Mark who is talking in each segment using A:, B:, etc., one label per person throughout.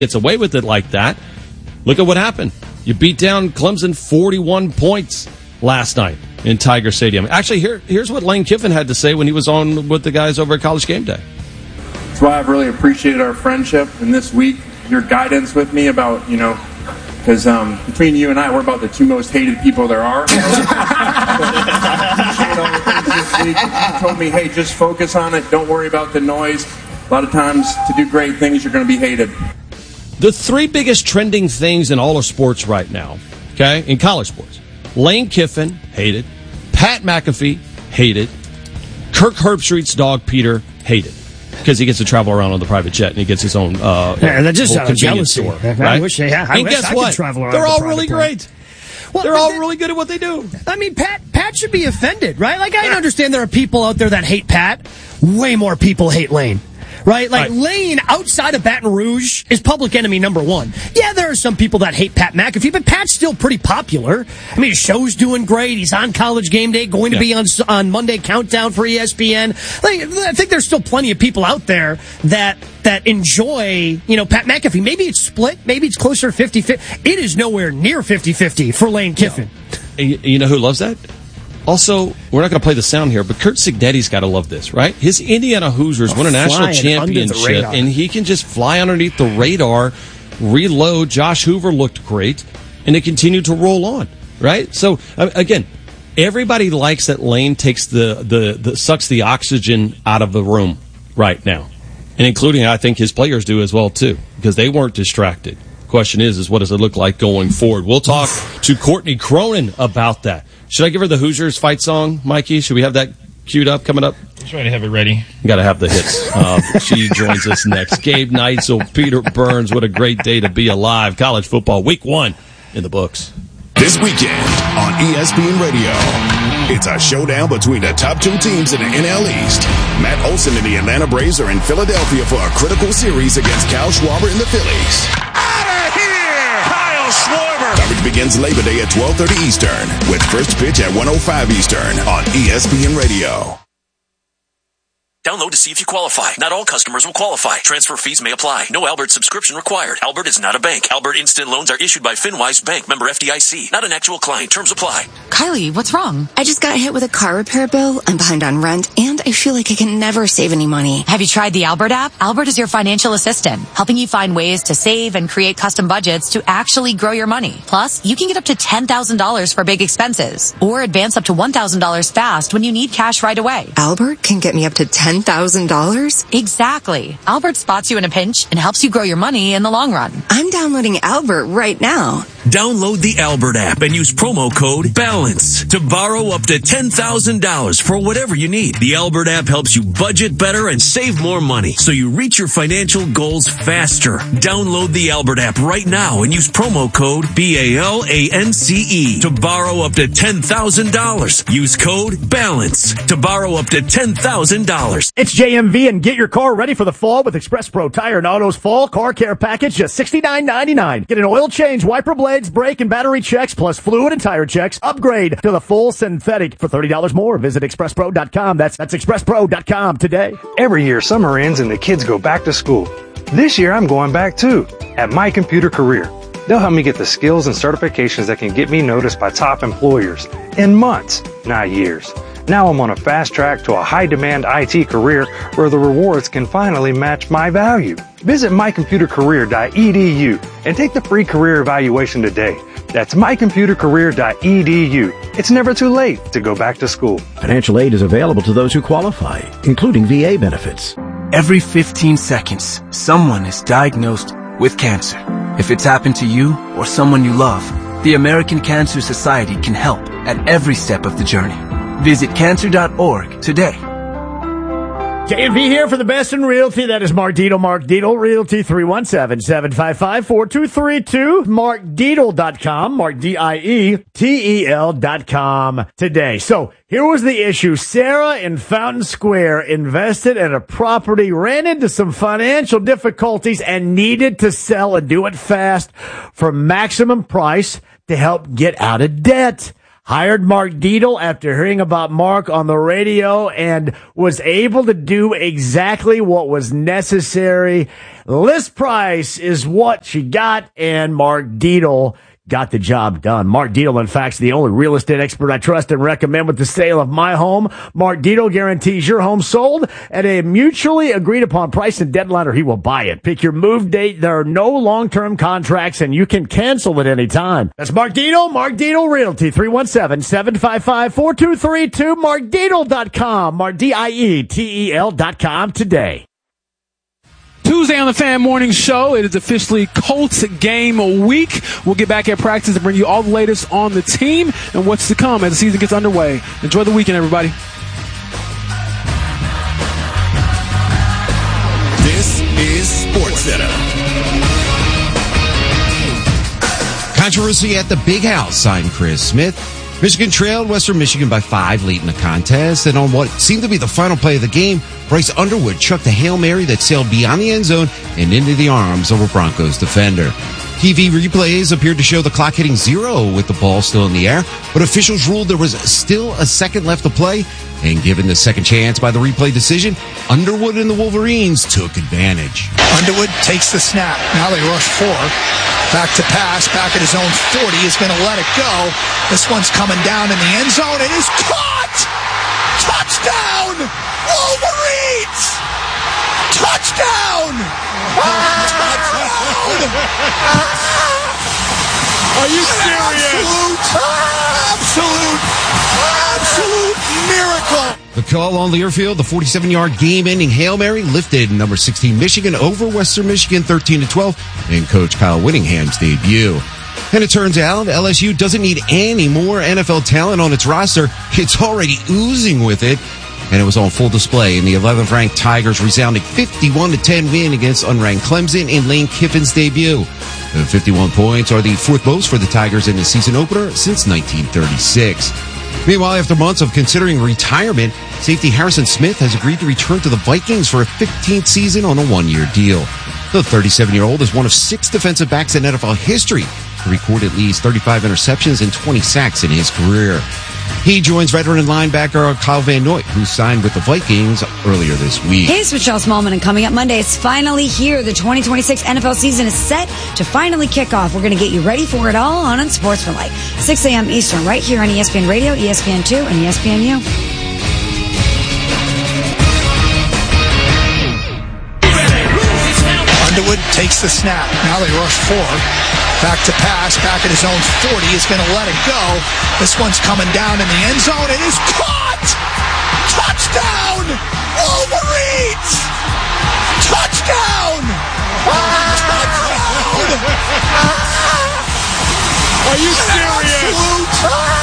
A: gets away with it like that. Look at what happened. You beat down Clemson 41 points last night in Tiger Stadium. Actually, here's what Lane Kiffin had to say when he was on with the guys over at College Game Day.
B: That's why I've really appreciated our friendship, and this week, your guidance with me about, because between you and I, we're about the two most hated people there are. You told me, hey, just focus on it. Don't worry about the noise. A lot of times, to do great things, you're going to be hated.
A: The three biggest trending things in all of sports right now, okay, in college sports. Lane Kiffin, hated. Pat McAfee, hated. Kirk Herbstreit's dog, Peter, hated. Because he gets to travel around on the private jet and he gets his own
C: that's just out of jealousy.
A: Store, right?
C: I wish I
A: could
C: travel around.
A: They're all really great.
C: Well,
A: they're all really good at what they do.
C: I mean, Pat should be offended, right? Like, I understand there are people out there that hate Pat. Way more people hate Lane. Right? Like, Lane, outside of Baton Rouge, is public enemy number one. Yeah, there are some people that hate Pat McAfee, but Pat's still pretty popular. I mean, his show's doing great. He's on College Game Day, going to be on Monday Countdown for ESPN. Like, I think there's still plenty of people out there that enjoy, Pat McAfee. Maybe it's split. Maybe it's closer to 50-50. It is nowhere near 50-50 for Lane Kiffin.
A: No. You know who loves that? Also, we're not going to play the sound here, but Curt Cignetti's got to love this, right? His Indiana Hoosiers won a national championship, and he can just fly underneath the radar, reload. Josh Hoover looked great, and they continue to roll on, right? So, again, everybody likes that Lane takes the sucks the oxygen out of the room right now, and including, I think, his players do as well, too, because they weren't distracted. Question is what does it look like going forward? We'll talk to Courtney Cronin about that. Should I give her the Hoosiers fight song, Mikey? Should we have that queued up coming up?
D: Try to have it ready.
A: Got to have the hits. She joins us next. Gabe Neitzel, Peter Burns. What a great day to be alive. College football week 1 in the books.
E: This weekend on ESPN Radio, it's a showdown between the top two teams in the NL East. Matt Olson and the Atlanta Braves are in Philadelphia for a critical series against Kyle Schwarber and the Phillies. Coverage begins Labor Day at 12:30 Eastern with first pitch at 1:05 Eastern on ESPN Radio.
F: Download to see if you qualify. Not all customers will qualify. Transfer fees may apply. No Albert subscription required. Albert is not a bank. Albert Instant Loans are issued by FinWise Bank, member FDIC. Not an actual client. Terms apply.
G: Kylie, what's wrong? I just got hit with a car repair bill. I'm behind on rent, and I feel like I can never save any money.
H: Have you tried the Albert app? Albert is your financial assistant, helping you find ways to save and create custom budgets to actually grow your money. Plus, you can get up to $10,000 for big expenses, or advance up to $1,000 fast when you need cash right away.
G: Albert can get me up to $10,000?
H: Exactly. Albert spots you in a pinch and helps you grow your money in the long run.
G: I'm downloading Albert right now.
F: Download the Albert app and use promo code BALANCE to borrow up to $10,000 for whatever you need. The Albert app helps you budget better and save more money so you reach your financial goals faster. Download the Albert app right now and use promo code BALANCE to borrow up to $10,000. Use code BALANCE to borrow up to $10,000.
I: It's JMV, and get your car ready for the fall with Express Pro Tire and Auto's Fall Car Care Package, just $69.99. Get an oil change, wiper blades, brake and battery checks, plus fluid and tire checks. Upgrade to the full synthetic for $30 more. Visit expresspro.com. That's expresspro.com today.
J: Every year, summer ends and the kids go back to school. This year, I'm going back too, at My Computer Career. They'll help me get the skills and certifications that can get me noticed by top employers in months, not years. Now I'm on a fast track to a high-demand IT career where the rewards can finally match my value. Visit mycomputercareer.edu and take the free career evaluation today. That's mycomputercareer.edu. It's never too late to go back to school.
K: Financial aid is available to those who qualify, including VA benefits.
L: Every 15 seconds, someone is diagnosed with cancer. If it's happened to you or someone you love, the American Cancer Society can help at every step of the journey. Visit cancer.org today.
I: JMV here for the best in realty. That is Mark Dietel. Mark Dietel, Realty, 317-755-4232. MarkDietel.com. Mark, DIETEL.com today. So here was the issue. Sarah in Fountain Square invested in a property, ran into some financial difficulties, and needed to sell and do it fast for maximum price to help get out of debt. hired Mark Dietel after hearing about Mark on the radio and was able to do exactly what was necessary. List price is what she got, and Mark Dietel got the job done. Mark Dietel, in fact, is the only real estate expert I trust and recommend with the sale of my home. Mark Dietel guarantees your home sold at a mutually agreed upon price and deadline, or he will buy it. Pick your move date. There are no long-term contracts, and you can cancel at any time. That's Mark Dietel, Mark Dietel Realty, 317-755-4232, markdietel.com, MarkDietel.com today.
D: Tuesday on the Fan Morning Show. It is officially Colts game week. We'll get back at practice and bring you all the latest on the team and what's to come as the season gets underway. Enjoy the weekend, everybody.
E: This is SportsCenter.
M: Controversy at the Big House signed Chris Smith. Michigan trailed Western Michigan by 5 late in the contest, and on what seemed to be the final play of the game, Bryce Underwood chucked a Hail Mary that sailed beyond the end zone and into the arms of a Broncos defender. TV replays appeared to show the clock hitting 0 with the ball still in the air, but officials ruled there was still a second left to play, and given the second chance by the replay decision, Underwood and the Wolverines took advantage.
N: Underwood takes the snap. Now they rush 4. Back to pass, back at his own 40, is going to let it go. This one's coming down in the end zone. It is caught! Touchdown! Wolverines! Touchdown! Touchdown!
O: Are you serious?
N: Absolute miracle!
M: The call on Learfield, the 47-yard game-ending Hail Mary lifted number 16 Michigan over Western Michigan 13-12 in Coach Kyle Whittingham's debut. And it turns out LSU doesn't need any more NFL talent on its roster. It's already oozing with it. And it was on full display in the 11th-ranked Tigers' resounding 51-10 win against unranked Clemson in Lane Kiffin's debut. The 51 points are the 4th most for the Tigers in the season opener since 1936. Meanwhile, after months of considering retirement, safety Harrison Smith has agreed to return to the Vikings for a 15th season on a 1-year deal. The 37-year-old is one of 6 defensive backs in NFL history to record at least 35 interceptions and 20 sacks in his career. He joins veteran linebacker Kyle Van Noy, who signed with the Vikings earlier this week.
P: Hey, it's Michelle Smallman, and coming up Monday, it's finally here. The 2026 NFL season is set to finally kick off. We're going to get you ready for it all on Sports for Life, 6 a.m. Eastern, right here on ESPN Radio, ESPN2, and ESPNU.
N: Underwood takes the snap. Now they rush 4. Back to pass, back at his own 40, is going to let it go. This one's coming down in the end zone. It is caught! Touchdown! Wolverines! Touchdown! Touchdown!
O: Are you serious?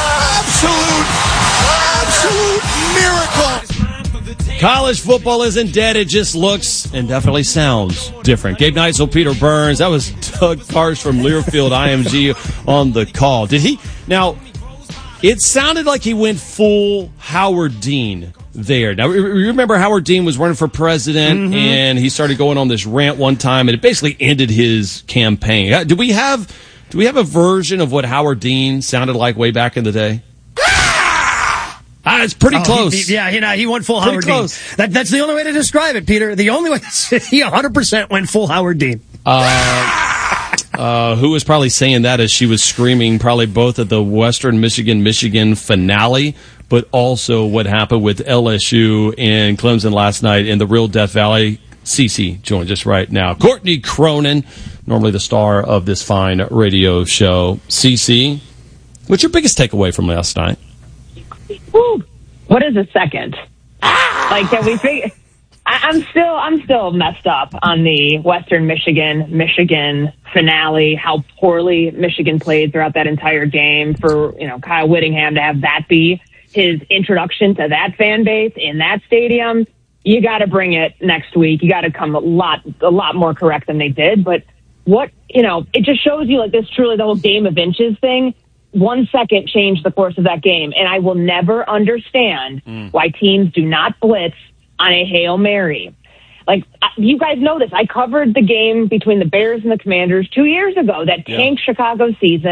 N: Absolute miracle!
A: College football isn't dead. It just looks and definitely sounds different. Gabe Neitzel, Peter Burns. That was Doug Parsh from Learfield IMG on the call. Did he? Now, it sounded like he went full Howard Dean there. Now, remember Howard Dean was running for president, and he started going on this rant one time, and it basically ended his campaign. Do we have a version of what Howard Dean sounded like way back in the day? It's pretty close.
C: He went full Howard Dean. That's the only way to describe it, Peter. The only way he 100% went full Howard Dean.
A: Who was probably saying that as she was screaming probably both at the Western Michigan finale, but also what happened with LSU and Clemson last night in the real Death Valley. Cece joins us right now. Courtney Cronin, normally the star of this fine radio show. Cece, what's your biggest takeaway from last night?
Q: Woo. What is a second? Like, can we figure? I'm still messed up on the Western Michigan finale. How poorly Michigan played throughout that entire game. For Kyle Whittingham to have that be his introduction to that fan base in that stadium. You got to bring it next week. You got to come a lot more correct than they did. But it just shows you, like, this truly the whole game of inches thing. 1 second changed the course of that game. And I will never understand why teams do not blitz on a Hail Mary. Like, you guys know this. I covered the game between the Bears and the Commanders 2 years ago that tanked Chicago season.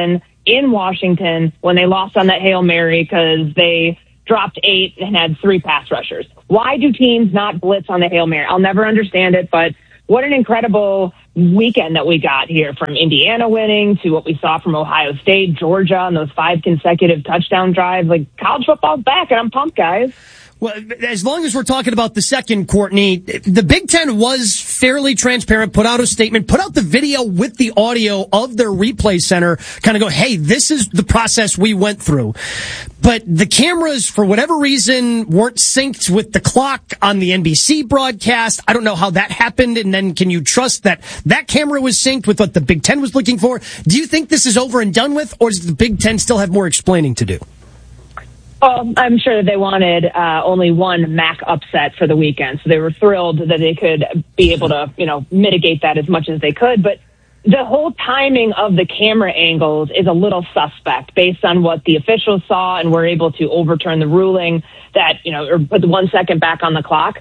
Q: in Washington when they lost on that Hail Mary because they dropped 8 and had 3 pass rushers. Why do teams not blitz on the Hail Mary? I'll never understand it, but what an incredible weekend that we got here, from Indiana winning to what we saw from Ohio State, Georgia, and those 5 consecutive touchdown drives. Like, college football's back, and I'm pumped, guys.
C: Well, as long as we're talking about the second, Courtney, the Big Ten was fairly transparent, put out a statement, put out the video with the audio of their replay center, kind of go, hey, this is the process we went through. But the cameras, for whatever reason, weren't synced with the clock on the NBC broadcast. I don't know how that happened. And then can you trust that that camera was synced with what the Big Ten was looking for? Do you think this is over and done with, or does the Big Ten still have more explaining to do?
Q: Well, I'm sure that they wanted only one MAC upset for the weekend, so they were thrilled that they could be able to, mitigate that as much as they could. But the whole timing of the camera angles is a little suspect based on what the officials saw and were able to overturn the ruling that, or put the 1 second back on the clock.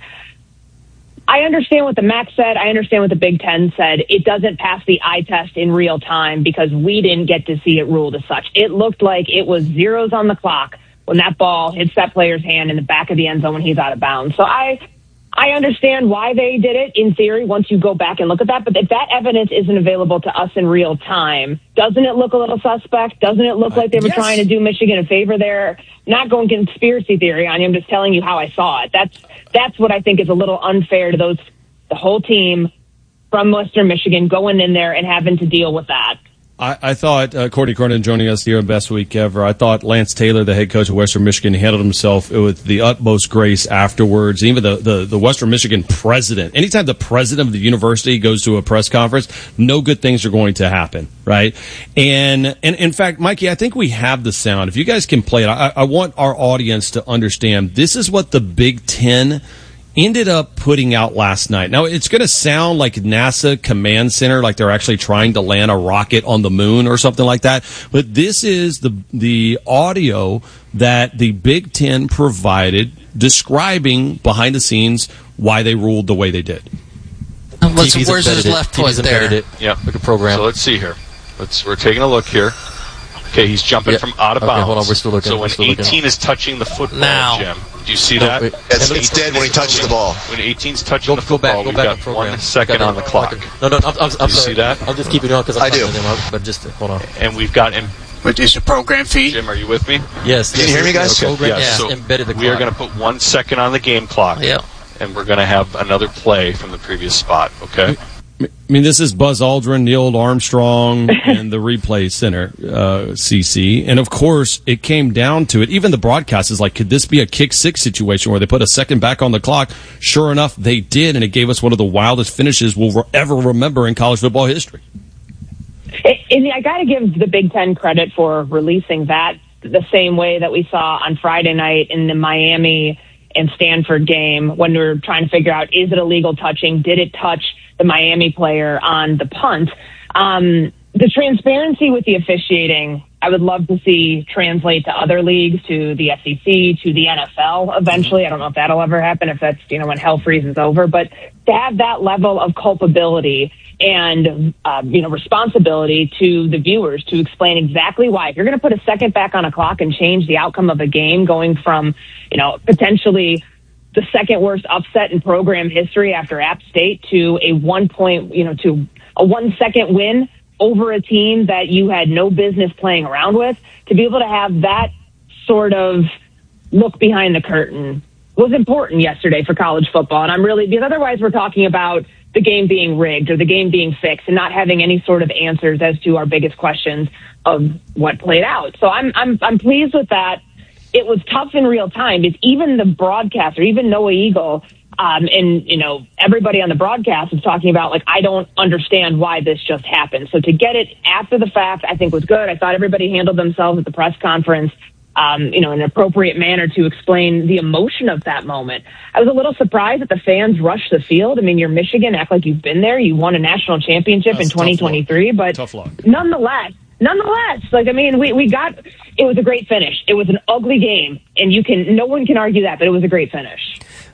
Q: I understand what the MAC said. I understand what the Big Ten said. It doesn't pass the eye test in real time because we didn't get to see it ruled as such. It looked like it was zeros on the clock when that ball hits that player's hand in the back of the end zone when he's out of bounds. So I understand why they did it in theory once you go back and look at that. But if that evidence isn't available to us in real time, doesn't it look a little suspect? Doesn't it look like they were trying to do Michigan a favor there? Not going conspiracy theory on you. I'm just telling you how I saw it. That's what I think is a little unfair to the whole team from Western Michigan going in there and having to deal with that.
A: I thought, Courtney Cronin joining us here on Best Week Ever, I thought Lance Taylor, the head coach of Western Michigan, handled himself with the utmost grace afterwards. Even the Western Michigan president, anytime the president of the university goes to a press conference, no good things are going to happen, right? And in fact, Mikey, I think we have the sound. If you guys can play it, I want our audience to understand this is what the Big Ten ended up putting out last night. Now, it's going to sound like NASA Command Center, like they're actually trying to land a rocket on the moon or something like that. But this is the audio that the Big Ten provided describing behind the scenes why they ruled the way they did.
R: Where's his left foot there?
S: Yeah,
R: like a program.
S: So let's see here. We're taking a look here. Okay, he's jumping from out of bounds.
R: Hold on, we're still looking.
S: So when 18 is touching the football, Jim, do you see that?
T: It's dead when he touches the ball.
S: When 18's touching the football, we've got 1 second on the clock.
R: No, I'm
S: sorry. You see that?
R: I'll just keep it on because
T: I do.
R: But just hold on.
S: And we've got
N: But is the program feed?
S: Jim, are you with me?
R: Yes.
T: Can you hear me, guys?
S: Okay.
R: Yes.
S: So
R: embedded the clock.
S: we are going to put 1 second on the game clock.
R: Yeah.
S: And we're going to have another play from the previous spot. Okay.
A: I mean, this is Buzz Aldrin, Neil Armstrong, and the replay center, CC. And, of course, it came down to it. Even the broadcast is like, could this be a kick six situation where they put a second back on the clock? Sure enough, they did, and it gave us one of the wildest finishes we'll ever remember in college football history.
Q: And I got to give the Big Ten credit for releasing that the same way that we saw on Friday night in the Miami and Stanford game when we were trying to figure out, is it illegal touching? Did it touch the Miami player on the punt? The transparency with the officiating, I would love to see translate to other leagues, to the SEC, to the NFL eventually. I don't know if that'll ever happen, if that's, when hell freezes over. But to have that level of culpability and, responsibility to the viewers to explain exactly why. If you're going to put a second back on a clock and change the outcome of a game going from, potentially the second worst upset in program history after App State to a 1 second win over a team that you had no business playing around with, to be able to have that sort of look behind the curtain was important yesterday for college football. And because otherwise we're talking about the game being rigged or the game being fixed and not having any sort of answers as to our biggest questions of what played out. So I'm pleased with that. It was tough in real time because even the broadcaster, even Noah Eagle, and everybody on the broadcast was talking about, like, I don't understand why this just happened. So to get it after the fact, I think was good. I thought everybody handled themselves at the press conference, in an appropriate manner to explain the emotion of that moment. I was a little surprised that the fans rushed the field. I mean, you're Michigan, act like you've been there. You won a national championship in 2023, but nonetheless, like, I mean, it was a great finish. It was an ugly game, and no one can argue that, but it was a great finish.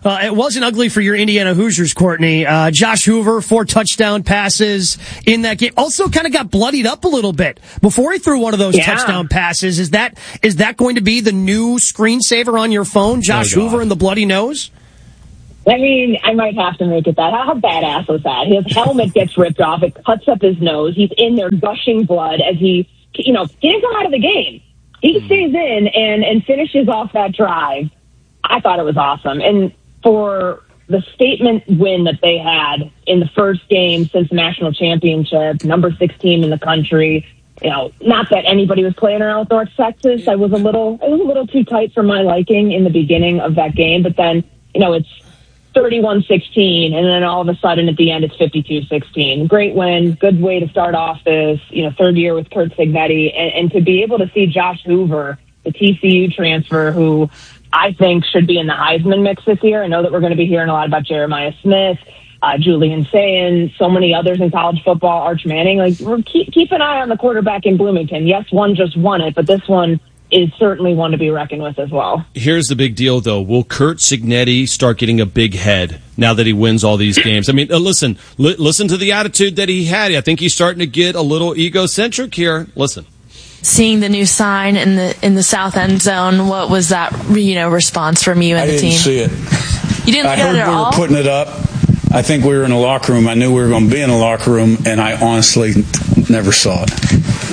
C: It wasn't ugly for your Indiana Hoosiers, Courtney. Josh Hoover, 4 touchdown passes in that game. Also kind of got bloodied up a little bit before he threw one of those touchdown passes. Is that going to be the new screensaver on your phone, Josh Hoover and the bloody nose?
Q: I mean, I might have to make it that. How badass was that? His helmet gets ripped off. It cuts up his nose. He's in there gushing blood as he didn't come out of the game. He stays in and finishes off that drive. I thought it was awesome. And for the statement win that they had in the first game since the national championship, number 6 team in the country, not that anybody was playing around with North Texas. It was a little too tight for my liking in the beginning of that game, but then, it's 31-16, and then all of a sudden at the end it's 52-16. Great win, good way to start off this, third year with Curt Cignetti, and to be able to see Josh Hoover, the TCU transfer, who I think should be in the Heisman mix this year. I know that we're going to be hearing a lot about Jeremiah Smith, Julian Sayin, so many others in college football, Arch Manning. Keep an eye on the quarterback in Bloomington. Yes, one just won it, but this one is certainly one to be reckoned with as well.
A: Here's the big deal, though. Will Curt Cignetti start getting a big head now that he wins all these games? I mean, listen to the attitude that he had. I think he's starting to get a little egocentric here. Listen.
U: Seeing the new sign in the south end zone, what was that response from you and the team?
V: I didn't see it.
U: You didn't get it at all?
V: I heard we were putting it up. I think we were in the locker room. I knew we were going to be in the locker room, and I honestly never saw it.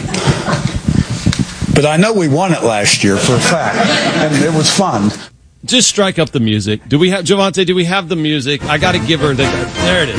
V: But I know we won it last year for a fact, and it was fun.
A: Just strike up the music. Do we have, Javante, do we have the music? I got to give her there it is.